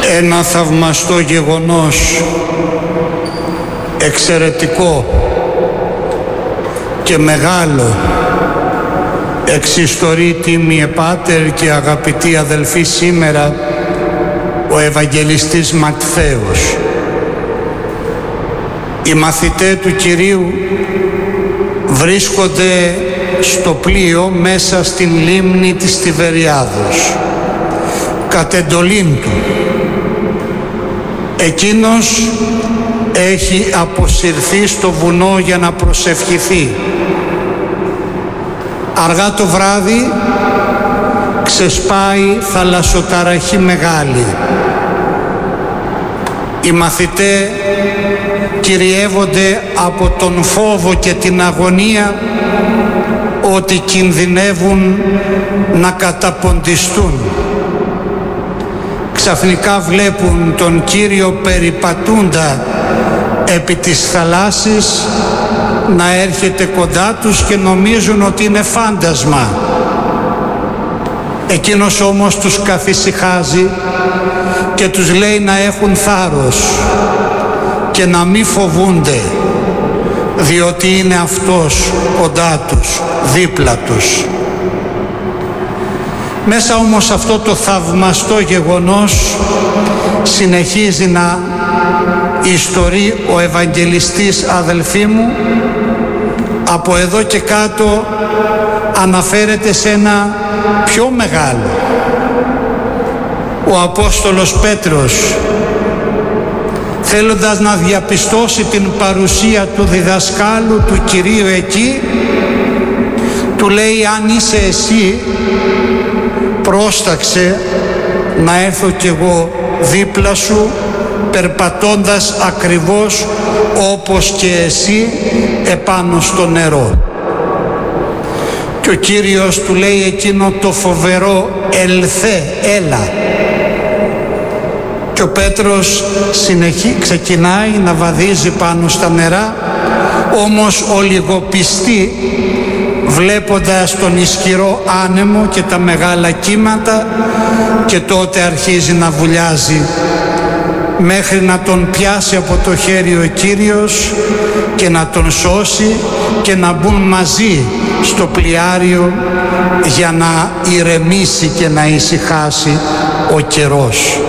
ένα θαυμαστό γεγονός, εξαιρετικό και μεγάλο, εξιστορεί τίμιε πάτερ και αγαπητοί αδελφοί σήμερα ο Ευαγγελιστής Ματθαίος. Οι μαθητές του Κυρίου βρίσκονται στο πλοίο μέσα στην λίμνη της Τιβεριάδος κατ' εντολήν του. Εκείνος έχει αποσυρθεί στο βουνό για να προσευχηθεί. Αργά το βράδυ ξεσπάει θαλασσοταραχή μεγάλη. Οι μαθητές κυριεύονται από τον φόβο και την αγωνία ότι κινδυνεύουν να καταποντιστούν. Ξαφνικά βλέπουν τον Κύριο περιπατούντα επί της θαλάσσης να έρχεται κοντά τους και νομίζουν ότι είναι φάντασμα. Εκείνος όμως τους καθησυχάζει και τους λέει να έχουν θάρρος και να μην φοβούνται, διότι είναι αυτός κοντά τους, δίπλα τους. Μέσα όμως αυτό το θαυμαστό γεγονός συνεχίζει να ιστορεί ο Ευαγγελιστής, αδελφοί μου. Από εδώ και κάτω αναφέρεται σε ένα πιο μεγάλο. Ο Απόστολος Πέτρος, θέλοντας να διαπιστώσει την παρουσία του διδασκάλου του Κυρίου εκεί, του λέει: αν είσαι εσύ, πρόσταξε να έρθω κι εγώ δίπλα σου, περπατώντας ακριβώς όπως και εσύ επάνω στο νερό. Και ο Κύριος του λέει εκείνο το φοβερό: ελθέ, έλα. Και ο Πέτρος ξεκινάει να βαδίζει πάνω στα νερά, όμως ο λιγοπιστή, βλέποντας τον ισχυρό άνεμο και τα μεγάλα κύματα, και τότε αρχίζει να βουλιάζει μέχρι να τον πιάσει από το χέρι ο Κύριος και να τον σώσει και να μπουν μαζί στο πλοιάριο για να ηρεμήσει και να ησυχάσει ο καιρός.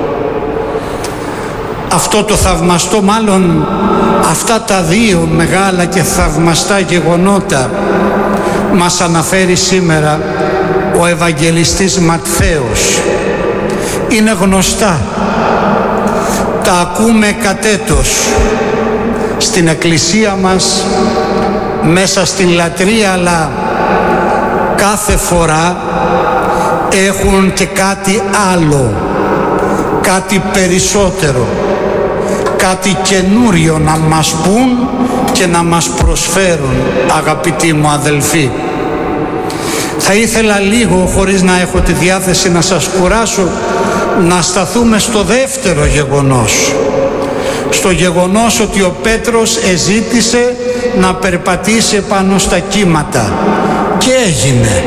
Αυτό το θαυμαστό, μάλλον αυτά τα δύο μεγάλα και θαυμαστά γεγονότα μας αναφέρει σήμερα ο Ευαγγελιστής Ματθαίος. Είναι γνωστά, τα ακούμε κατέτος στην εκκλησία μας, μέσα στην λατρεία, αλλά κάθε φορά έχουν και κάτι άλλο, κάτι περισσότερο, κάτι καινούριο να μας πούν και να μας προσφέρουν, αγαπητοί μου αδελφοί. Θα ήθελα λίγο, χωρίς να έχω τη διάθεση να σας κουράσω, να σταθούμε στο δεύτερο γεγονός. Στο γεγονός ότι ο Πέτρος εζήτησε να περπατήσει πάνω στα κύματα και έγινε.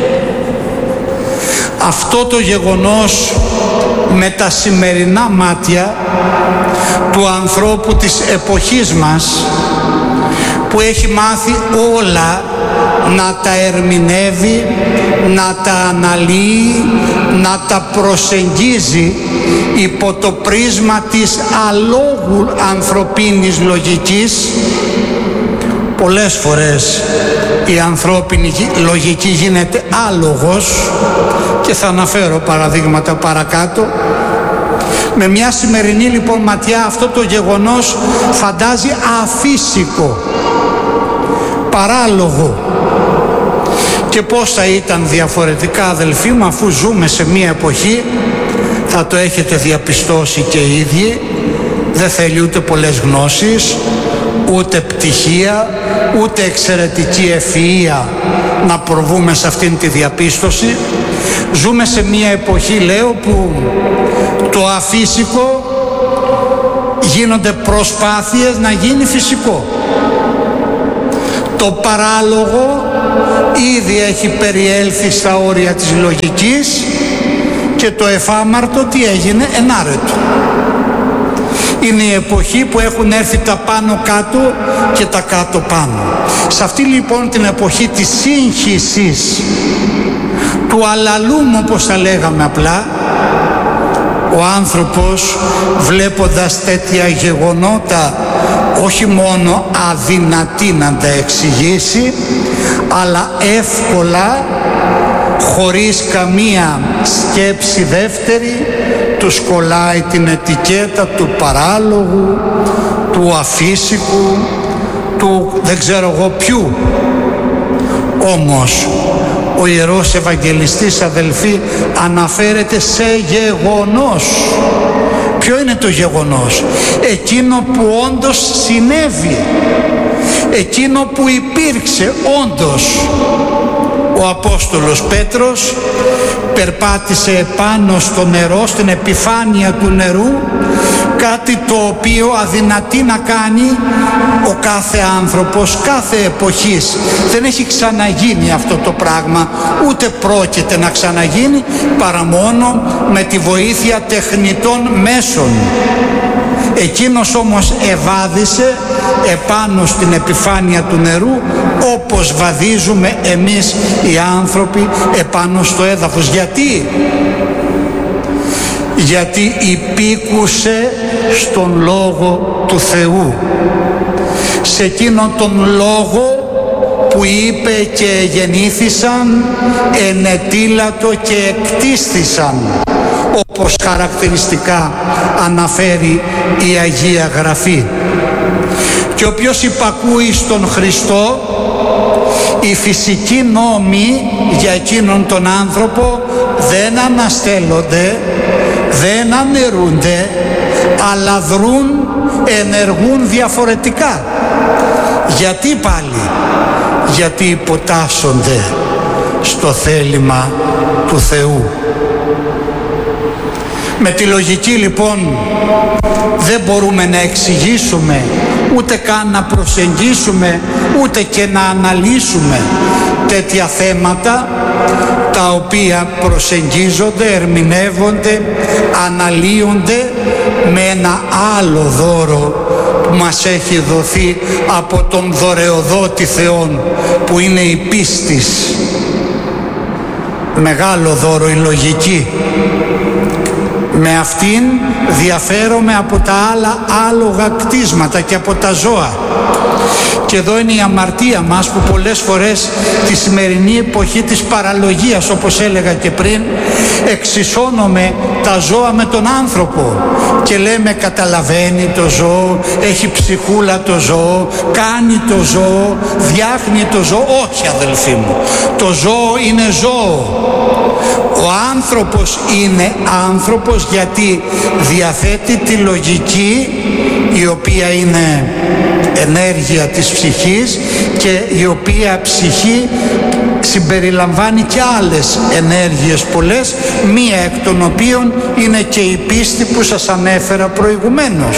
Αυτό το γεγονός με τα σημερινά μάτια του ανθρώπου της εποχής μας, που έχει μάθει όλα να τα ερμηνεύει, να τα αναλύει, να τα προσεγγίζει υπό το πρίσμα της αλόγου ανθρωπίνης λογικής. Πολλές φορές η ανθρώπινη λογική γίνεται άλογος και θα αναφέρω παραδείγματα παρακάτω. Με μια σημερινή λοιπόν ματιά αυτό το γεγονός φαντάζει αφύσικο, παράλογο. Και πώς θα ήταν διαφορετικά, αδελφοί μου, αφού ζούμε σε μια εποχή, θα το έχετε διαπιστώσει και οι ίδιοι, δεν θέλει ούτε πολλές γνώσεις, ούτε πτυχία, ούτε εξαιρετική ευφυΐα να προβούμε σε αυτήν τη διαπίστωση. Ζούμε σε μια εποχή, λέω, που το αφύσικο γίνονται προσπάθειες να γίνει φυσικό. Το παράλογο ήδη έχει περιέλθει στα όρια της λογικής Και το εφάμαρτο τι έγινε? Ενάρετο. Είναι η εποχή που έχουν έρθει τα πάνω κάτω και τα κάτω πάνω. Σε αυτή λοιπόν την εποχή της σύγχυσης, του αλαλούμ όπως θα λέγαμε απλά, ο άνθρωπος βλέποντας τέτοια γεγονότα όχι μόνο αδυνατή να τα εξηγήσει, αλλά εύκολα, χωρίς καμία σκέψη δεύτερη, του κολλάει την ετικέτα του παράλογου, του αφύσικου, του δεν ξέρω εγώ ποιου. Όμως ο Ιερός Ευαγγελιστής, αδελφοί, αναφέρεται σε γεγονός. Ποιο είναι το γεγονός? Εκείνο που όντως συνέβη, εκείνο που υπήρξε όντως. Ο Απόστολος Πέτρος περπάτησε επάνω στο νερό, στην επιφάνεια του νερού, κάτι το οποίο αδυνατεί να κάνει ο κάθε άνθρωπος κάθε εποχής. Δεν έχει ξαναγίνει αυτό το πράγμα, ούτε πρόκειται να ξαναγίνει, παρά μόνο με τη βοήθεια τεχνητών μέσων. Εκείνος όμως ευάδισε επάνω στην επιφάνεια του νερού, όπως βαδίζουμε εμείς οι άνθρωποι επάνω στο έδαφος. Γιατί υπήκουσε στον Λόγο του Θεού, σε εκείνον τον Λόγο που είπε και γεννήθησαν, ενετήλατο και εκτίστησαν, όπως χαρακτηριστικά αναφέρει η Αγία Γραφή. Και όποιος υπακούει στον Χριστό, οι φυσικοί νόμοι για εκείνον τον άνθρωπο δεν αναστέλλονται, δεν αναιρούνται, αλλά δρούν, ενεργούν διαφορετικά. Γιατί πάλι? Γιατί υποτάσσονται στο θέλημα του Θεού. Με τη λογική λοιπόν δεν μπορούμε να εξηγήσουμε, ούτε καν να προσεγγίσουμε, ούτε και να αναλύσουμε τέτοια θέματα, τα οποία προσεγγίζονται, ερμηνεύονται, αναλύονται με ένα άλλο δώρο που μας έχει δοθεί από τον δωρεοδότη Θεόν, που είναι η πίστης. Μεγάλο δώρο η λογική. Με αυτήν διαφέρομαι από τα άλλα άλογα κτίσματα και από τα ζώα. Και εδώ είναι η αμαρτία μας, που πολλές φορές τη σημερινή εποχή της παραλογίας, όπως έλεγα και πριν, εξισώνουμε τα ζώα με τον άνθρωπο και λέμε καταλαβαίνει το ζώο, έχει ψυχούλα το ζώο, κάνει το ζώο, διάχνει το ζώο. Όχι, αδελφοί μου, το ζώο είναι ζώο. Ο άνθρωπος είναι άνθρωπος γιατί διαθέτει τη λογική, η οποία είναι ενέργεια της ψυχής, και η οποία ψυχή συμπεριλαμβάνει και άλλες ενέργειες πολλές, μία εκ των οποίων είναι και η πίστη που σας ανέφερα προηγουμένως.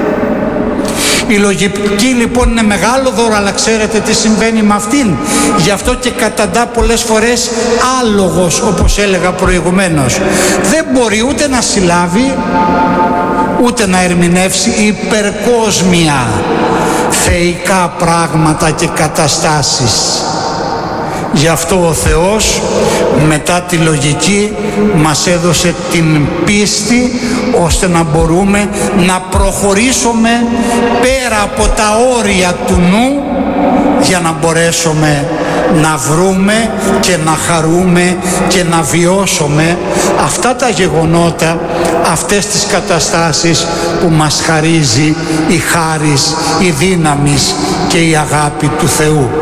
Η λογική λοιπόν είναι μεγάλο δώρο, αλλά ξέρετε τι συμβαίνει με αυτήν? Γι' αυτό και καταντά πολλές φορές άλογος, όπως έλεγα προηγουμένως. Δεν μπορεί ούτε να συλλάβει, ούτε να ερμηνεύσει υπερκόσμια θεϊκά πράγματα και καταστάσεις. Γι' αυτό ο Θεός μετά τη λογική μας έδωσε την πίστη, ώστε να μπορούμε να προχωρήσουμε πέρα από τα όρια του νου, για να μπορέσουμε να βρούμε και να χαρούμε και να βιώσουμε αυτά τα γεγονότα, αυτές τις καταστάσεις που μας χαρίζει η χάρις, η δύναμης και η αγάπη του Θεού.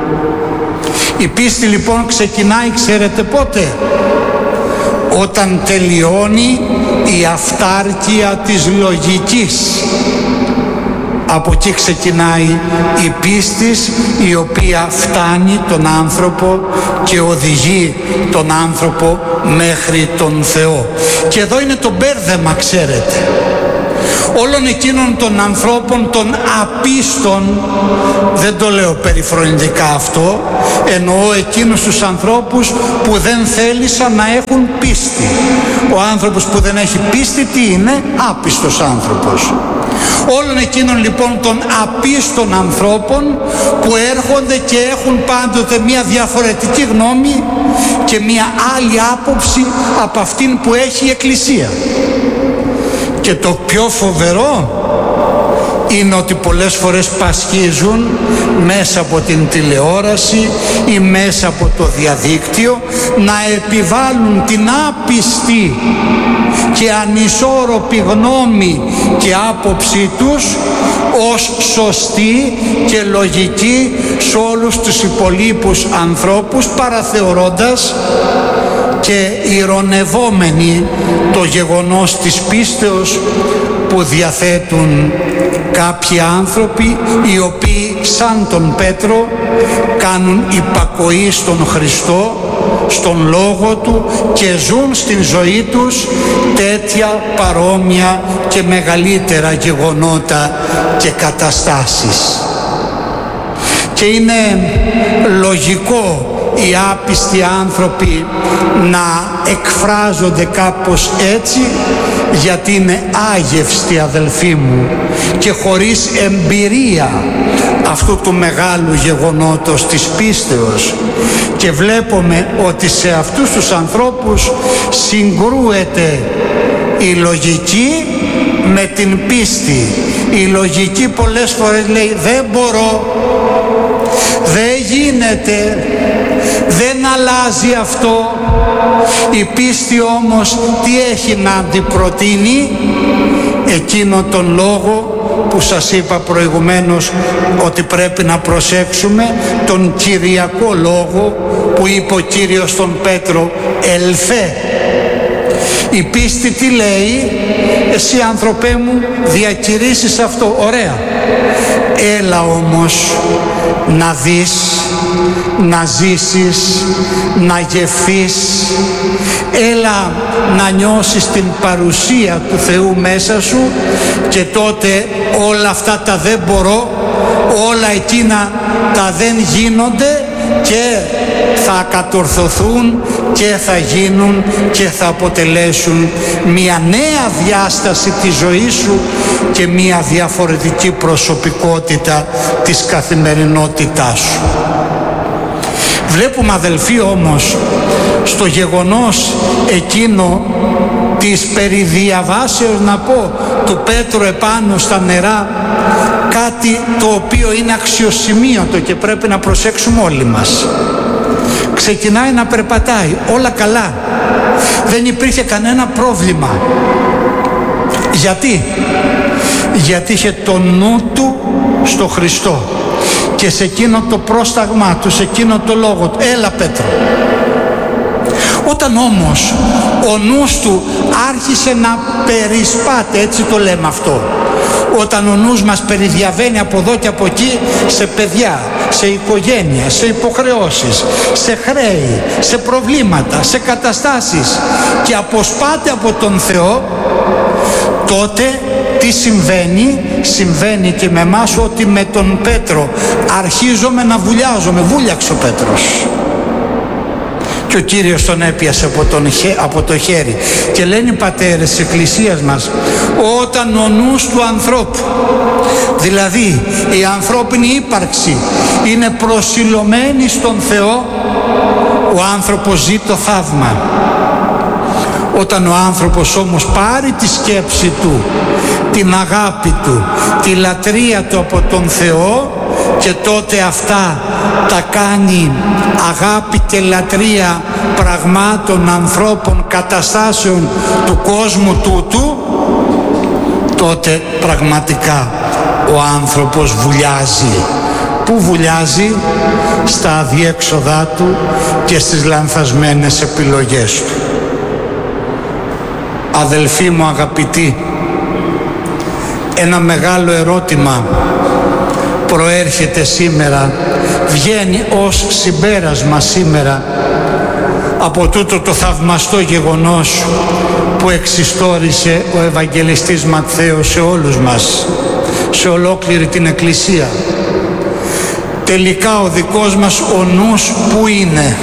Η πίστη λοιπόν ξεκινάει, ξέρετε πότε? Όταν τελειώνει η αυτάρκεια της λογικής. Από εκεί ξεκινάει η πίστη, η οποία φτάνει τον άνθρωπο και οδηγεί τον άνθρωπο μέχρι τον Θεό. Και εδώ είναι το μπέρδεμα, ξέρετε. όλων εκείνων των ανθρώπων των απίστων, δεν το λέω περιφρονητικά αυτό, εννοώ εκείνους τους ανθρώπους που δεν θέλησαν να έχουν πίστη. Ο άνθρωπος που δεν έχει πίστη τι είναι? Άπιστος άνθρωπος. Όλων εκείνων λοιπόν των απίστων ανθρώπων που έρχονται και έχουν πάντοτε μια διαφορετική γνώμη και μια άλλη άποψη από αυτήν που έχει η Εκκλησία. Και το πιο φοβερό είναι ότι πολλές φορές πασχίζουν μέσα από την τηλεόραση ή μέσα από το διαδίκτυο να επιβάλλουν την άπιστη και ανισόρροπη γνώμη και άποψή τους ως σωστή και λογική σε όλους τους υπολείπους ανθρώπους, παραθεωρώντας και ηρωνευόμενοι το γεγονός της πίστεως που διαθέτουν κάποιοι άνθρωποι οι οποίοι σαν τον Πέτρο κάνουν υπακοή στον Χριστό, στον Λόγο Του και ζουν στην ζωή τους τέτοια παρόμοια και μεγαλύτερα γεγονότα και καταστάσεις. Και είναι λογικό οι άπιστοι άνθρωποι να εκφράζονται κάπως έτσι, γιατί είναι άγευστοι, αδελφοί μου, και χωρίς εμπειρία αυτού του μεγάλου γεγονότος της πίστεως. Και βλέπουμε ότι σε αυτούς τους ανθρώπους συγκρούεται η λογική με την πίστη. Η λογική πολλές φορές λέει δεν μπορώ, δεν γίνεται, δεν αλλάζει αυτό. Η πίστη όμως τι έχει να αντιπροτείνει? Εκείνο τον λόγο που σας είπα προηγουμένως ότι πρέπει να προσέξουμε, τον κυριακό λόγο που είπε ο Κύριος στον Πέτρο, ελθέ. Η πίστη τι λέει? Εσύ άνθρωπέ μου διακηρύσεις αυτό, ωραία, έλα όμως να δεις, να ζήσεις, να γευθείς, έλα να νιώσεις την παρουσία του Θεού μέσα σου και τότε όλα αυτά τα δεν μπορώ, όλα εκείνα τα δεν γίνονται και θα κατορθωθούν και θα γίνουν και θα αποτελέσουν μια νέα διάσταση της ζωής σου και μια διαφορετική προσωπικότητα της καθημερινότητάς σου. Βλέπουμε, αδελφοί, όμως στο γεγονός εκείνο της περιδιαβάσεως, να πω, του Πέτρου επάνω στα νερά, κάτι το οποίο είναι αξιοσημείωτο και πρέπει να προσέξουμε όλοι μας. Ξεκινάει να περπατάει, όλα καλά, δεν υπήρχε κανένα πρόβλημα. Γιατί είχε το νου του στο Χριστό και σε εκείνο το πρόσταγμά του, σε εκείνο το λόγο του, έλα Πέτρο. Όταν όμως ο νους του άρχισε να περισπάται, έτσι το λέμε αυτό, όταν ο νους μας περιδιαβαίνει από εδώ και από εκεί σε παιδιά, σε οικογένεια, σε υποχρεώσεις, σε χρέη, σε προβλήματα, σε καταστάσεις και αποσπάται από τον Θεό, τότε τι συμβαίνει? Συμβαίνει και με εμάς ότι με τον Πέτρο αρχίζουμε να βουλιάζουμε. Βούλιαξε ο Πέτρος και ο Κύριος τον έπιασε από το χέρι. Και λένε οι πατέρες της Εκκλησίας μας, όταν ο νους του ανθρώπου, δηλαδή η ανθρώπινη ύπαρξη, είναι προσιλωμένη στον Θεό, ο άνθρωπος ζει το θαύμα. Όταν ο άνθρωπος όμως πάρει τη σκέψη του, την αγάπη του, τη λατρεία του από τον Θεό και τότε αυτά τα κάνει αγάπη και λατρεία πραγμάτων, ανθρώπων, καταστάσεων του κόσμου τούτου, τότε πραγματικά ο άνθρωπος βουλιάζει. Πού βουλιάζει? Στα αδιέξοδά του και στις λανθασμένες επιλογές του. Αδελφοί μου αγαπητοί, ένα μεγάλο ερώτημα προέρχεται σήμερα, βγαίνει ως συμπέρασμα σήμερα από τούτο το θαυμαστό γεγονός που που εξιστόρισε ο Ευαγγελιστής Ματθαίος σε όλους μας, σε ολόκληρη την Εκκλησία. Τελικά ο δικός μας ο νους που είναι?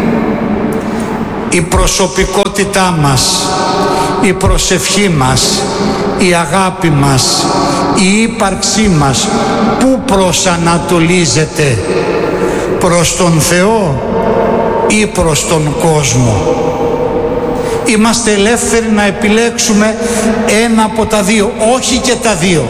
Η προσωπικότητά μας, η προσευχή μας, η αγάπη μας, η ύπαρξή μας πού προσανατολίζεται? Προς τον Θεό ή προς τον κόσμο? Είμαστε ελεύθεροι να επιλέξουμε ένα από τα δύο, όχι και τα δύο.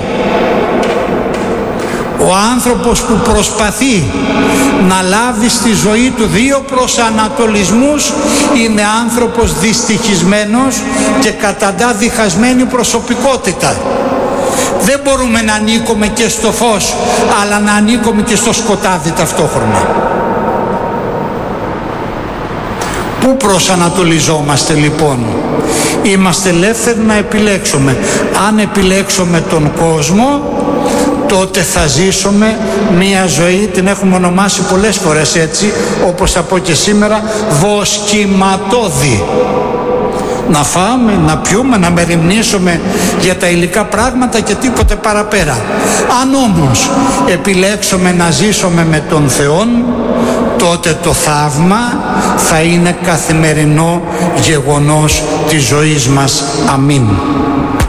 Ο άνθρωπος που προσπαθεί να λάβει στη ζωή του δύο προσανατολισμούς είναι άνθρωπος δυστυχισμένος και καταντά διχασμένη προσωπικότητα. Δεν μπορούμε να ανήκουμε και στο φως, αλλά να ανήκουμε και στο σκοτάδι ταυτόχρονα. Πού προσανατολιζόμαστε λοιπόν? Είμαστε ελεύθεροι να επιλέξουμε. Αν επιλέξουμε τον κόσμο, τότε θα ζήσουμε μία ζωή, την έχουμε ονομάσει πολλές φορές έτσι, όπως θα πω και σήμερα, βοσκηματώδη. Να φάμε, να πιούμε, να μεριμνήσουμε για τα υλικά πράγματα και τίποτε παραπέρα. Αν όμως επιλέξουμε να ζήσουμε με τον Θεό, τότε το θαύμα θα είναι καθημερινό γεγονός της ζωής μας. Αμήν.